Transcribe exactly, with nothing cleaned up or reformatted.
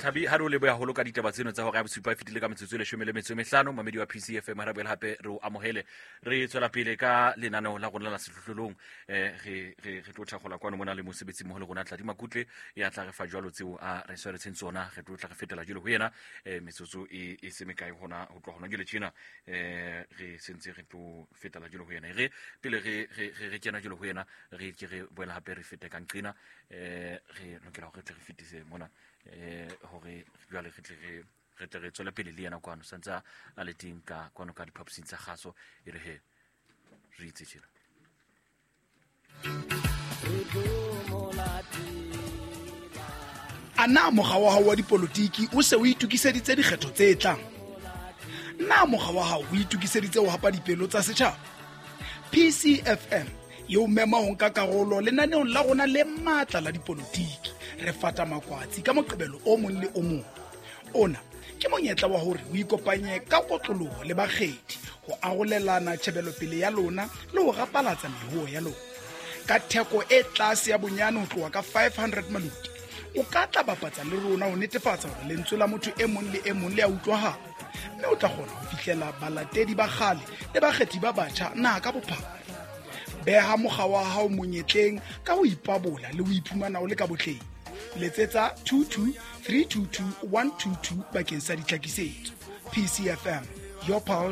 Thabi ha re le boya holo ka ditaba tseno tsa hore a bosupa fitile ka metsotso le leshome le metso e mehlano mamedi wa P C F M ha boela hape re o amohele re tswela pele ka lenaneo la rona la sehlohlolong eh re re re tlo thakgola kwano mona le mosebetsi mo le rona tla di makutle ya tla re fa jwalo tseo a re swaretseng tsona re tlo tla re fetela jelo ho yena eh metsotso e e semekae hona ho tloga hona ke le tjena eh re sentse re tlo fetela jelo ho yena re pele re re re kena jelo ho yena re ke re boela hape re fete ka nqina eh re lokela hore re fetise mona eh hore jwale re tle re re tle re tswela pele le yena kwano santsa a le teng ka kwano ka diphaposing tsa gaso e re he re itse tjena ana mogwa wa hao wa dipolotiki o se o itukiseditse dikgetho tse tlang na mogwa wa hao o itukiseditse ho hapa dipelo tsa setjhaba P C F M yo mema ho nka karolo lenaneong la rona le matla la dipolotiki re fata makwatsi ka moqebelo o mong le o mong ona ke monyetla wa hore o ikopanye ka kotloloho le bakgethi ho arolelana tshebelo pele ya lona le ho rapalatsa mehuo ya lona ka theko e tlase ya bonyane ho tloha ka five hundred maluti o ka tla bapatsa le rona ho netefatsa hore lentswe la motho e mong le e mong le a utlwahala mme o tla kgona ho fihlela balatedi ba kgale le bakgethi ba batjha na ka bophara beha mogwa wa hao monyetleng ka ho ipabola le ho iphumana o le ka botleng letsetsa two two three two two one two two bakeng sa ditlhakisetso P C F M your pulse